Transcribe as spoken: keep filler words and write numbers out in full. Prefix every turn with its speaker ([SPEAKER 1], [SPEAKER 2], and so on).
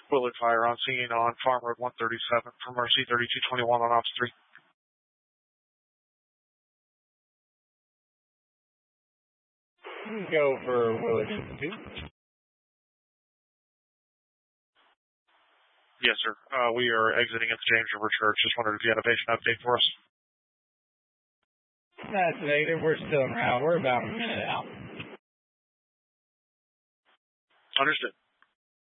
[SPEAKER 1] Willard Fire on scene on Farm Road one thirty-seven from R C thirty-two twenty-one on Ops three.
[SPEAKER 2] Go for Willard Institute.
[SPEAKER 1] Yes, sir. Uh, we are exiting at the James River Church. Just wondered if you had a patient update for us.
[SPEAKER 2] That's negative. We're still en route. We're about a minute out.
[SPEAKER 1] Understood.